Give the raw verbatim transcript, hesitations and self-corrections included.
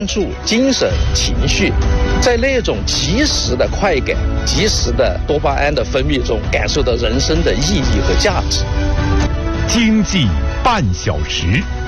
注精神情绪，在那种及时的快感、及时的多巴胺的分泌中，感受到人生的意义和价值。 经济半小时。